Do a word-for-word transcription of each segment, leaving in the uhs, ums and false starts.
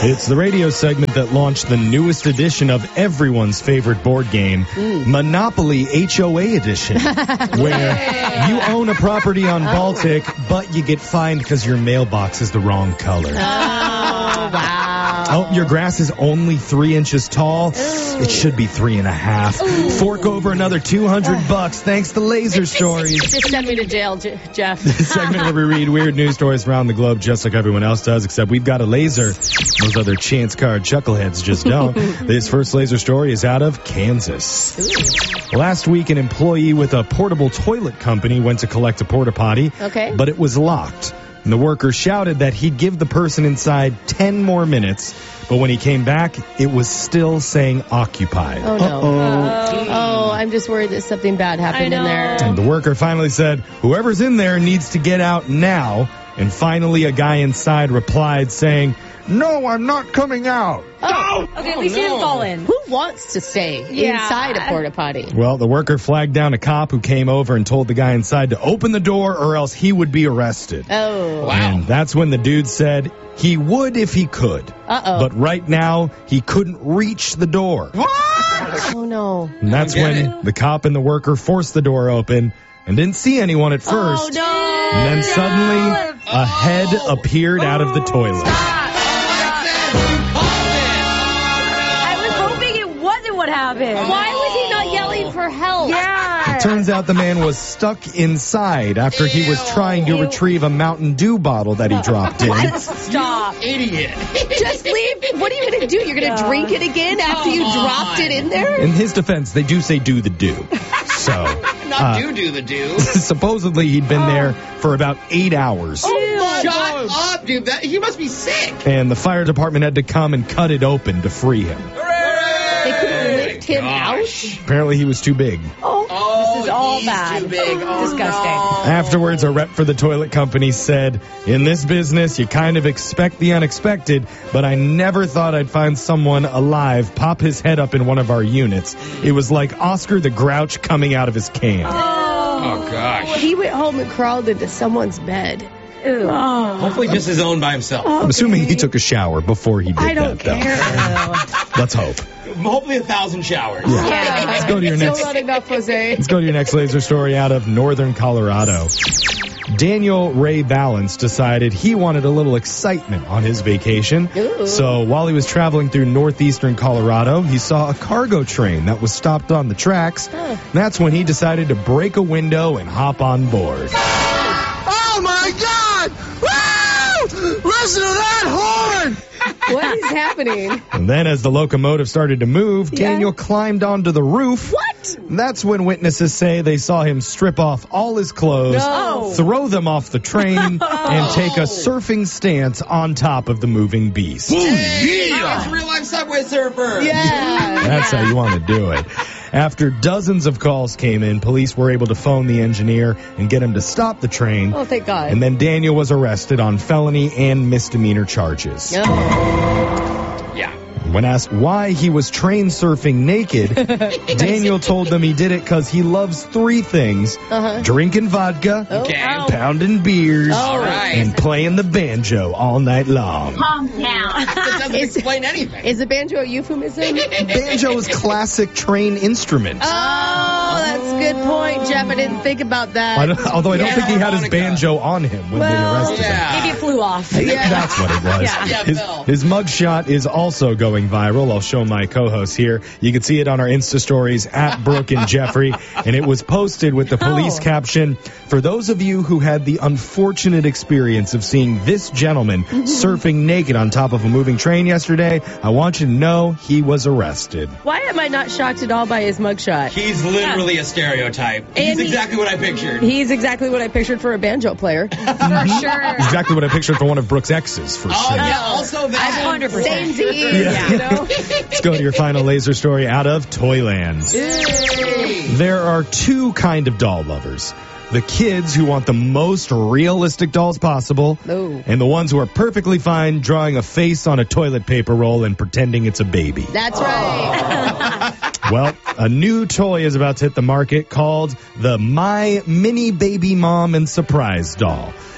It's the radio segment that launched the newest edition of everyone's favorite board game, mm. Monopoly H O A Edition, where you own a property on Baltic, but you get fined because your mailbox is the wrong color. Oh, wow. Oh, your grass is only three inches tall. Ooh. It should be three and a half. Ooh. Fork over another two hundred bucks thanks to Laser Stories. Just send me to jail, J- Jeff. This segment where we read weird news stories around the globe just like everyone else does, except we've got a laser. Those other chance card chuckleheads just don't. This first laser story is out of Kansas. Ooh. Last week, an employee with a portable toilet company went to collect a porta potty, okay. but it was locked. And the worker shouted that he'd give the person inside ten more minutes, but when he came back, it was still saying occupied. Oh, no. Uh-oh. Oh, I'm just worried that something bad happened in there. And the worker finally said, whoever's in there needs to get out now. And finally, a guy inside replied saying, no, I'm not coming out. Oh, okay, oh, we see no. him fall in. Who wants to stay yeah. inside a porta potty? Well, the worker flagged down a cop who came over and told the guy inside to open the door or else he would be arrested. Oh. Wow. And that's when the dude said he would if he could. Uh-oh. But right now, he couldn't reach the door. What? Oh, no. And that's when it. the cop and the worker forced the door open and didn't see anyone at first. Oh, no. And then suddenly, oh. a head appeared out of the toilet. What happened? Why was he not yelling for help? Yeah. It turns out the man was stuck inside after he was trying to Ew. retrieve a Mountain Dew bottle that he dropped in. What? Stop. You idiot. Just leave. What are you going to do? You're going to Yeah. drink it again after you Come dropped on. it in there? In his defense, they do say do the do. So, Not uh, do do the do. supposedly he'd been there for about eight hours. Oh, shut up, dude. That, he must be sick. And the fire department had to come and cut it open to free him. They couldn't lift him Gosh. out? Apparently he was too big. Oh. Oh, This is all he's bad. too big. Oh, Disgusting. no. Afterwards, a rep for the toilet company said, in this business, you kind of expect the unexpected, but I never thought I'd find someone alive pop his head up in one of our units. It was like Oscar the Grouch coming out of his can. Oh, gosh. He went home and crawled into someone's bed. Ew. Oh. Hopefully just his own by himself. I'm assuming he took a shower before he did I don't that, care. though. Let's hope. Hopefully a thousand showers. Yeah. Yeah. Let's go to your Still next. not enough, Jose. Let's go to your next laser story out of northern Colorado. Daniel Ray Balance decided he wanted a little excitement on his vacation. Ooh. So while he was traveling through northeastern Colorado, he saw a cargo train that was stopped on the tracks. Huh. That's when he decided to break a window and hop on board. Oh my God! Woo! Listen to that horn! What is happening? And then as the locomotive started to move, Yeah. Daniel climbed onto the roof. What? That's when witnesses say they saw him strip off all his clothes, No. throw them off the train, and take a surfing stance on top of the moving beast. It's a real life Subway Surfer. Yeah. That's how you want to do it. After dozens of calls came in, police were able to phone the engineer and get him to stop the train. Oh, thank God. And then Daniel was arrested on felony and misdemeanor charges. Oh. Yeah. When asked why he was train surfing naked, Daniel told them he did it because he loves three things. Uh-huh. Drinking vodka, Oh. Okay. Ow. pounding beers, All right. and playing the banjo all night long. Calm down. That doesn't Is- explain anything. Is the banjo a euphemism? Banjo is classic train instrument. Oh, that's a good point, Jeff. I didn't think about that. I don't, although I don't Yeah, think he had his harmonica. banjo on him when they Well, arrested him. yeah. Maybe it flew off. Yeah. That's what it was. Yeah. Yeah, his, Bill. his mugshot is also going viral. I'll show my co-host here. You can see it on our Insta stories at Brooke and Jeffrey. And it was posted with the police Oh. caption, for those of you who had the unfortunate experience of seeing this gentleman surfing naked on top of a moving train yesterday, I want you to know he was arrested. Why am I not shocked at all by his mugshot? He's literally a stereotype. He's And he- exactly what I pictured. He's exactly what I pictured for a banjo player. For sure. Exactly what I pictured for one of Brooke's exes, for oh, sure. yeah, also that. one hundred percent. Same Z, Yeah. you know? Let's go to your final laser story out of Toyland. There are two kind of doll lovers. The kids who want the most realistic dolls possible, Oh. and the ones who are perfectly fine drawing a face on a toilet paper roll and pretending it's a baby. That's right. Well, a new toy is about to hit the market called the My Mini Baby Mom and Surprise Doll.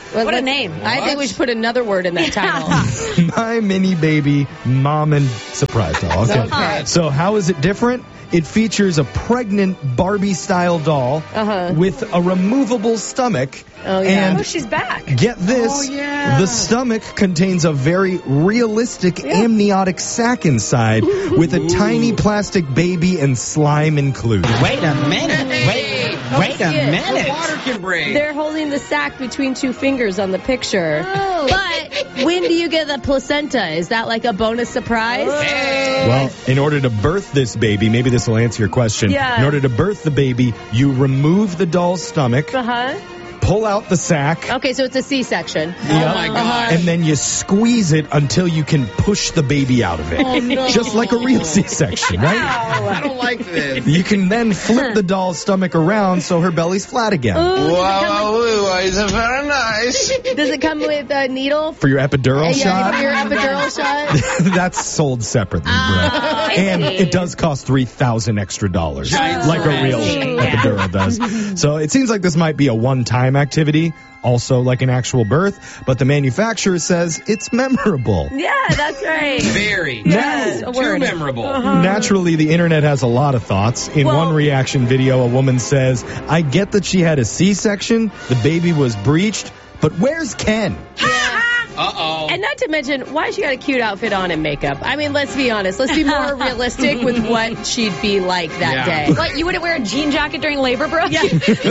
Well, What a let's- name. I think we should put another word in that title. My Mini Baby Mom and Surprise Doll. Okay. Okay. So how is it different? It features a pregnant Barbie-style doll Uh-huh. with a removable stomach. Oh, yeah. And Oh, she's back. get this, Oh, yeah. the stomach contains a very realistic amniotic sac inside with a tiny plastic baby and slime included. Wait a minute. Wait, wait a see it. The minute. water can break. They're holding the sack between two fingers on the picture. Oh. But when do you get the placenta? Is that like a bonus surprise? Hey. Well, in order to birth this baby, maybe this will answer your question. Yeah. In order to birth the baby, you remove the doll's stomach, Uh-huh. pull out the sack, Okay, so it's a C-section. Oh, my God. and then you squeeze it until you can push the baby out of it. Oh, no. Just like a real C-section, right? I don't like this. You can then flip the doll's stomach around so her belly's flat again. Ooh, Wow, wow, it's very nice. does it come with a needle? For your epidural Yeah, for your shot, epidural shot? that's sold separately, Ah, Brett. And it does cost three thousand extra dollars, Giant like a real surprise. epidural does. So it seems like this might be a one-time activity, also like an actual birth, but the manufacturer says it's memorable. Yeah, that's right. Very. Yes, a Too word. memorable. Naturally, the internet has a lot of thoughts. In Well- one reaction video, a woman says, I get that she had a C-section, the baby was breached, but where's Ken? Uh-oh. And not to mention, why she got a cute outfit on and makeup? I mean, let's be honest. Let's be more realistic with what she'd be like that Yeah. day. What, you wouldn't wear a jean jacket during labor, bro? Yeah.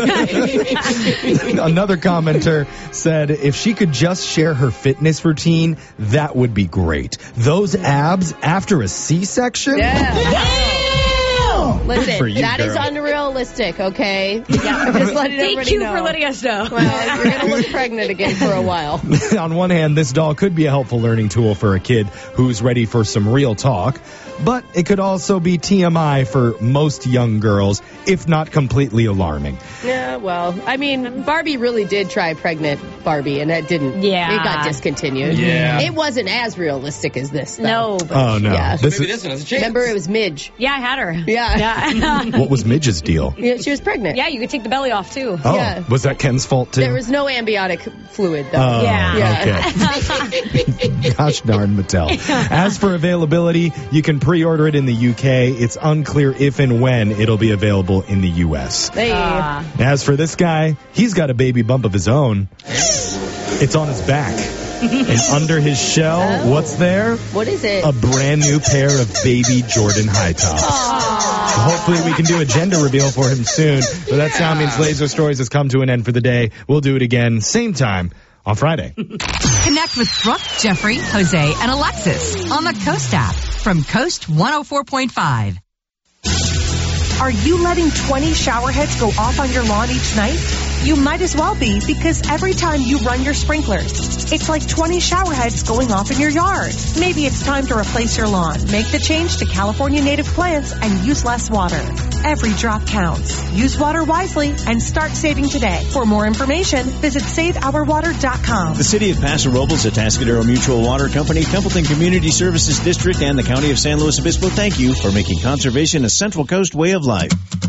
Another commenter said, if she could just share her fitness routine, that would be great. Those abs after a C-section? Yeah. Listen, for you, that is girl. unrealistic, okay? Yeah, just letting Thank everybody you know. for letting us know. Well, you're going to look pregnant again for a while. On one hand, this doll could be a helpful learning tool for a kid who's ready for some real talk, but it could also be T M I for most young girls, if not completely alarming. Yeah, well, I mean, Barbie really did try pregnant Barbie, and that didn't. Yeah. It got discontinued. Yeah. It wasn't as realistic as this, though. No. But Oh, no. Yeah. This Maybe is, this one has a chance. Remember, it was Midge. yeah, I had her. Yeah. Yeah. what was Midge's deal? Yeah, she was pregnant. Yeah, you could take the belly off, too. Oh, Yeah. was that Ken's fault, too? There was no amniotic fluid, though. Oh, Yeah. Yeah. okay. Gosh darn Mattel. As for availability, you can pre-order it in the U K. It's unclear if and when it'll be available in the U S. Hey. Uh, As for this guy, he's got a baby bump of his own. It's on his back. And under his shell, Oh. what's there? What is it? A brand new pair of baby Jordan high tops. Hopefully we can do a gender reveal for him soon. But that sound means Laser Stories has come to an end for the day. We'll do it again, same time on Friday. Connect with Brooke, Jeffrey, Jose, and Alexis on the Coast app from Coast one oh four point five. Are you letting twenty shower heads go off on your lawn each night? You might as well be, because every time you run your sprinklers, it's like twenty shower heads going off in your yard. Maybe it's time to replace your lawn. Make the change to California native plants and use less water. Every drop counts. Use water wisely and start saving today. For more information, visit save our water dot com. The City of Paso Robles, Atascadero Mutual Water Company, Templeton Community Services District, and the County of San Luis Obispo thank you for making conservation a Central Coast way of life.